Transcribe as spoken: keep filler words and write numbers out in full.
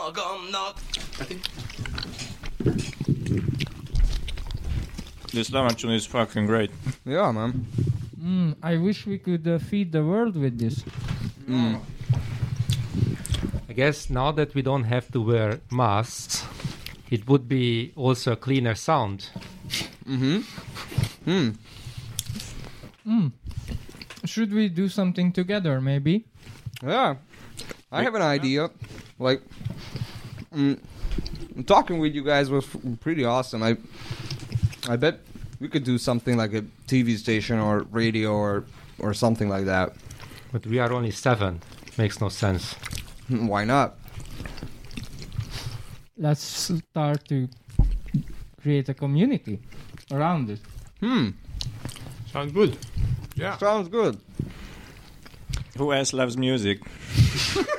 I think This lemon tune is fucking great. Yeah, man. Mm, I wish we could uh, feed the world with this. Mm. I guess now that we don't have to wear masks, it would be also a cleaner sound. Mm-hmm. Hmm. Mm. Should we do something together, maybe? Yeah. I have an idea. Like, mm, talking with you guys was f- pretty awesome. I, I bet we could do something like a T V station or radio or, or something like that. But we are only seven. Makes no sense. Why not? Let's start to create a community around it. Hmm. sounds good. Yeah. Sounds good. Who else loves music?